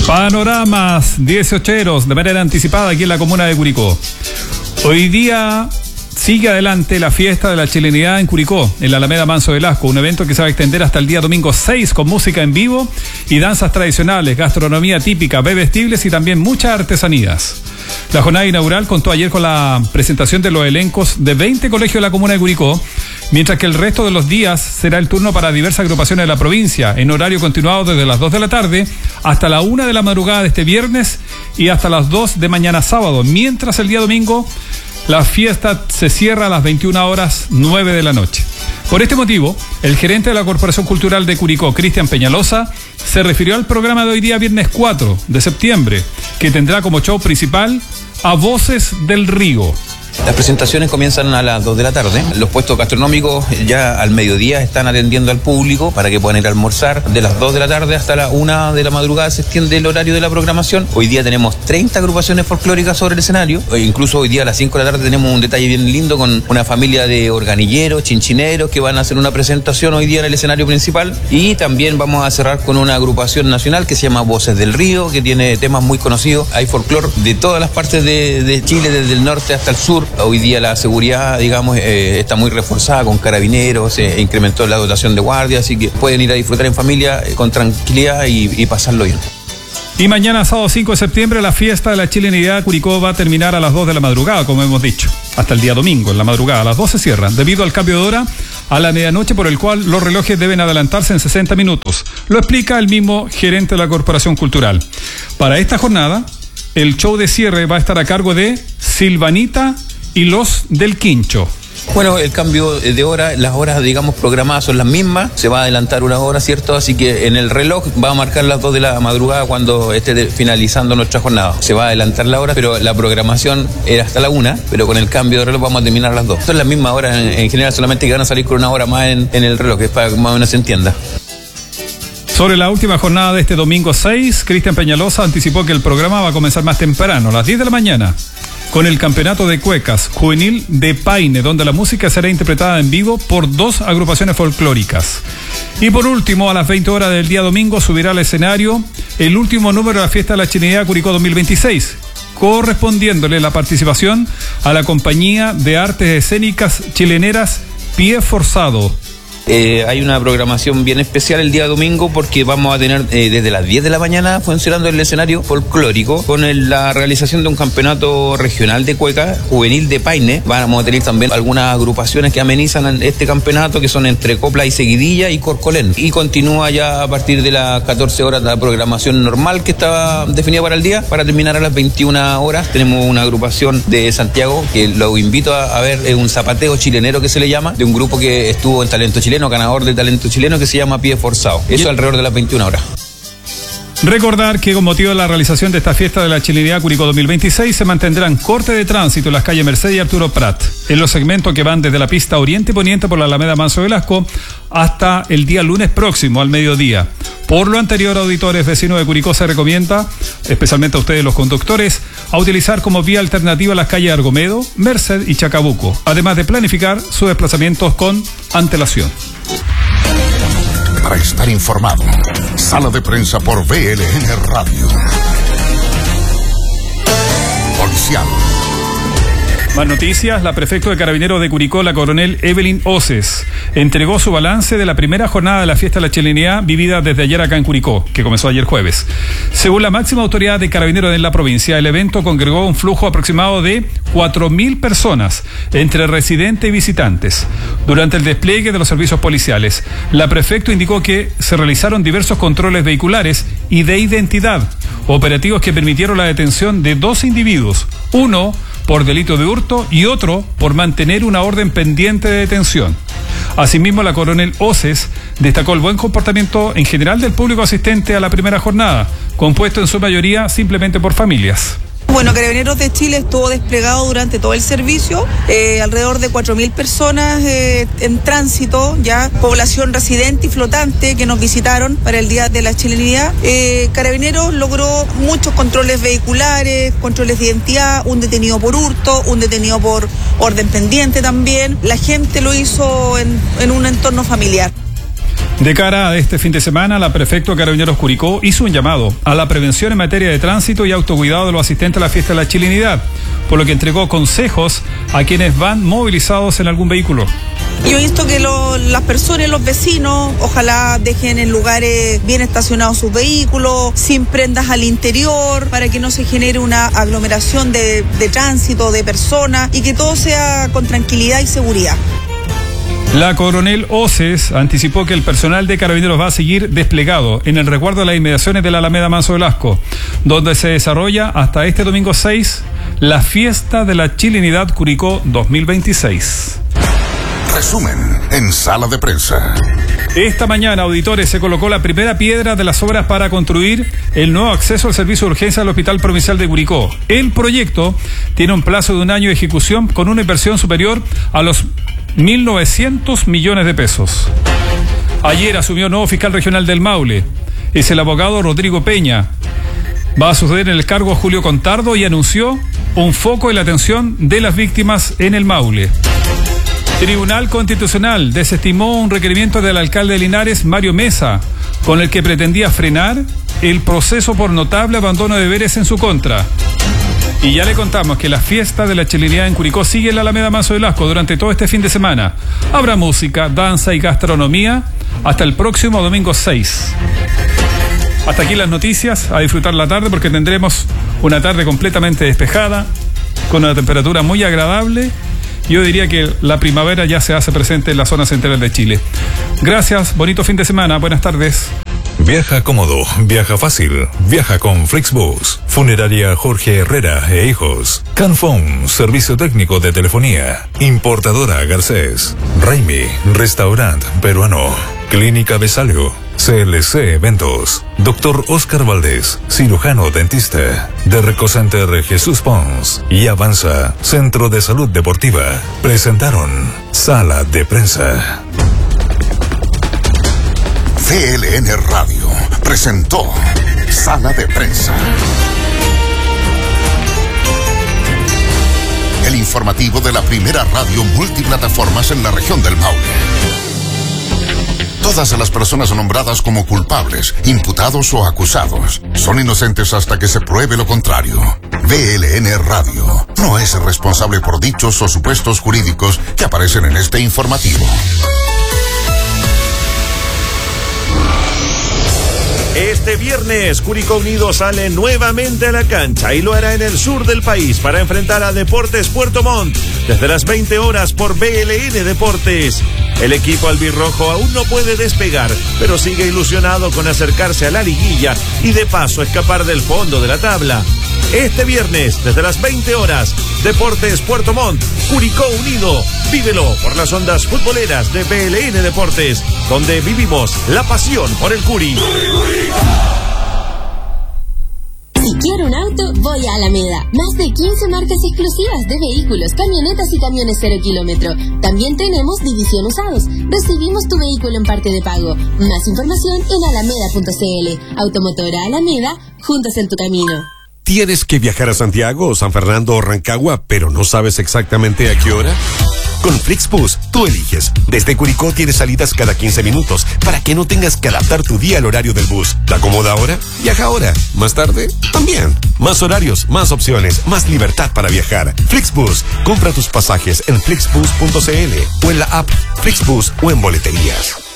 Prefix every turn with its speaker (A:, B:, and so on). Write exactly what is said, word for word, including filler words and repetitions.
A: Panoramas dieciocheros de manera anticipada aquí en la comuna de Curicó. Hoy día sigue adelante la fiesta de la chilenidad en Curicó, en la Alameda Manso Velasco, un evento que se va a extender hasta el día domingo seis con música en vivo y danzas tradicionales, gastronomía típica, bebestibles y también muchas artesanías. La jornada inaugural contó ayer con la presentación de los elencos de veinte colegios de la comuna de Curicó, mientras que el resto de los días será el turno para diversas agrupaciones de la provincia, en horario continuado desde las dos de la tarde hasta la una de la madrugada de este viernes y hasta las dos de mañana sábado, mientras el día domingo la fiesta se cierra a las veintiuna horas nueve de la noche. Por este motivo, el gerente de la Corporación Cultural de Curicó, Cristian Peñalosa, se refirió al programa de hoy día, viernes cuatro de septiembre, que tendrá como show principal a Voces del Río.
B: Las presentaciones comienzan a las dos de la tarde. Los puestos gastronómicos ya al mediodía están atendiendo al público para que puedan ir a almorzar. De las dos de la tarde hasta la una de la madrugada se extiende el horario de la programación. Hoy día tenemos treinta agrupaciones folclóricas sobre el escenario. E incluso hoy día a las cinco de la tarde tenemos un detalle bien lindo con una familia de organilleros, chinchineros que van a hacer una presentación hoy día en el escenario principal. Y también vamos a cerrar con una agrupación nacional que se llama Voces del Río, que tiene temas muy conocidos. Hay folclor de todas las partes de, de Chile, desde el norte hasta el sur. Hoy día la seguridad, digamos, eh, está muy reforzada con carabineros, se eh, incrementó la dotación de guardias, así que pueden ir a disfrutar en familia eh, con tranquilidad y, y pasarlo bien.
A: Y mañana, sábado cinco de septiembre, la fiesta de la chilenidad Curicó va a terminar a las dos de la madrugada, como hemos dicho, hasta el día domingo, en la madrugada. A las dos se cierran, debido al cambio de hora a la medianoche, por el cual los relojes deben adelantarse en sesenta minutos. Lo explica el mismo gerente de la Corporación Cultural. Para esta jornada, el show de cierre va a estar a cargo de Silvanita y los del Quincho.
B: Bueno, el cambio de hora, las horas, digamos, programadas son las mismas, se va a adelantar una hora, ¿cierto? Así que en el reloj va a marcar las dos de la madrugada cuando esté finalizando nuestra jornada. Se va a adelantar la hora, pero la programación era hasta la una, pero con el cambio de reloj vamos a terminar a las dos. Son las mismas horas en, en general, solamente que van a salir con una hora más en, en el reloj, es para que más o menos se entienda.
A: Sobre la última jornada de este domingo seis, Cristian Peñalosa anticipó que el programa va a comenzar más temprano, a las diez de la mañana, con el campeonato de cuecas juvenil de Paine, donde la música será interpretada en vivo por dos agrupaciones folclóricas. Y por último, a las veinte horas del día domingo subirá al escenario el último número de la fiesta de la chilenidad Curicó dos mil veintiséis, correspondiéndole la participación a la compañía de artes escénicas chileneras Pie Forzado.
B: Eh, hay una programación bien especial el día domingo porque vamos a tener eh, desde las diez de la mañana funcionando el escenario folclórico con el, la realización de un campeonato regional de cueca juvenil de Paine. Vamos a tener también algunas agrupaciones que amenizan este campeonato, que son entre copla y seguidilla y corcolén. Y continúa ya a partir de las catorce horas la programación normal que estaba definida para el día, para terminar a las veintiuna horas. Tenemos una agrupación de Santiago que lo invito a, a ver, es un zapateo chilenero que se le llama, de un grupo que estuvo en Talento Chileno, ganador de talento chileno, que se llama Pie Forzado. Eso alrededor de las veintiuna horas.
A: Recordar que con motivo de la realización de esta fiesta de la chilenidad Curicó dos mil veintiséis se mantendrán corte de tránsito en las calles Mercedes y Arturo Prat, en los segmentos que van desde la pista oriente y poniente por la Alameda Manso Velasco hasta el día lunes próximo al mediodía. Por lo anterior, auditores vecinos de Curicó, se recomienda, especialmente a ustedes los conductores, a utilizar como vía alternativa las calles Argomedo, Merced y Chacabuco, además de planificar sus desplazamientos con antelación.
C: Para estar informado, sala de prensa por V L N Radio. Policial.
A: Más noticias. La prefecto de Carabineros de Curicó, la coronel Evelyn Oces, entregó su balance de la primera jornada de la fiesta de la chilenidad vivida desde ayer acá en Curicó, que comenzó ayer jueves. Según la máxima autoridad de Carabineros en la provincia, el evento congregó un flujo aproximado de cuatro mil personas, entre residentes y visitantes. Durante el despliegue de los servicios policiales, la prefecto indicó que se realizaron diversos controles vehiculares y de identidad, operativos que permitieron la detención de dos individuos, uno por delito de hurto y otro por mantener una orden pendiente de detención. Asimismo, la coronel Oces destacó el buen comportamiento en general del público asistente a la primera jornada, compuesto en su mayoría simplemente por familias.
D: Bueno, Carabineros de Chile estuvo desplegado durante todo el servicio, eh, alrededor de cuatro mil personas eh, en tránsito, ya población residente y flotante que nos visitaron para el Día de la Chilenidad. Eh, Carabineros logró muchos controles vehiculares, controles de identidad, un detenido por hurto, un detenido por orden pendiente también. La gente lo hizo en, en un entorno familiar.
A: De cara a este fin de semana, la prefecto de Carabineros Curicó hizo un llamado a la prevención en materia de tránsito y autocuidado de los asistentes a la fiesta de la chilenidad, por lo que entregó consejos a quienes van movilizados en algún vehículo.
D: Yo insto que lo, las personas, los vecinos, ojalá dejen en lugares bien estacionados sus vehículos, sin prendas al interior, para que no se genere una aglomeración de, de tránsito, de personas, y que todo sea con tranquilidad y seguridad.
A: La coronel Oces anticipó que el personal de Carabineros va a seguir desplegado en el resguardo de las inmediaciones de la Alameda Manso Velasco, donde se desarrolla hasta este domingo seis la fiesta de la chilenidad Curicó dos mil veintiséis.
C: Resumen en Sala de Prensa.
A: Esta mañana, auditores, se colocó la primera piedra de las obras para construir el nuevo acceso al servicio de urgencia del Hospital Provincial de Curicó. El proyecto tiene un plazo de un año de ejecución con una inversión superior a los mil novecientos millones de pesos. Ayer asumió nuevo fiscal regional del Maule. Es el abogado Rodrigo Peña. Va a suceder en el cargo a Julio Contardo y anunció un foco en la atención de las víctimas en el Maule. Tribunal Constitucional desestimó un requerimiento del alcalde de Linares, Mario Mesa, con el que pretendía frenar el proceso por notable abandono de deberes en su contra. Y ya le contamos que la fiesta de la chilenidad en Curicó sigue en la Alameda Manso Velasco durante todo este fin de semana. Habrá música, danza y gastronomía hasta el próximo domingo seis. Hasta aquí las noticias, a disfrutar la tarde porque tendremos una tarde completamente despejada, con una temperatura muy agradable. Yo diría que la primavera ya se hace presente en las zonas centrales de Chile. Gracias, bonito fin de semana, buenas tardes.
E: Viaja cómodo, viaja fácil, viaja con Flixbus, Funeraria Jorge Herrera e Hijos, Canfón, Servicio Técnico de Telefonía, Importadora Garcés, Raimi, Restaurant Peruano, Clínica Besalio, C L C Eventos, Doctor Oscar Valdés, cirujano dentista, Derco Center Jesús Pons y Avanza, Centro de Salud Deportiva, presentaron Sala de Prensa.
C: V L N Radio presentó Sala de Prensa. El informativo de la primera radio multiplataformas en la región del Maule. Todas las personas nombradas como culpables, imputados o acusados son inocentes hasta que se pruebe lo contrario. V L N Radio no es responsable por dichos o supuestos jurídicos que aparecen en este informativo.
F: Este viernes, Curicó Unido sale nuevamente a la cancha y lo hará en el sur del país para enfrentar a Deportes Puerto Montt desde las veinte horas por V L N Deportes. El equipo albirrojo aún no puede despegar, pero sigue ilusionado con acercarse a la liguilla y de paso escapar del fondo de la tabla. Este viernes, desde las veinte horas, Deportes Puerto Montt, Curicó Unido. Vívelo por las ondas futboleras de V L N Deportes, donde vivimos la pasión por el Curi.
G: Si quiero un auto, voy a Alameda. Más de quince marcas exclusivas de vehículos, camionetas y camiones cero kilómetro. También tenemos división usados. Recibimos tu vehículo en parte de pago. Más información en alameda punto c l. Automotora Alameda, juntos en tu camino.
H: ¿Tienes que viajar a Santiago, San Fernando o Rancagua, pero no sabes exactamente a qué hora? Con Flixbus, tú eliges. Desde Curicó tienes salidas cada quince minutos para que no tengas que adaptar tu día al horario del bus. ¿Te acomoda ahora? Viaja ahora. ¿Más tarde? También. Más horarios, más opciones, más libertad para viajar. Flixbus. Compra tus pasajes en flixbus punto c l o en la app Flixbus o en boleterías.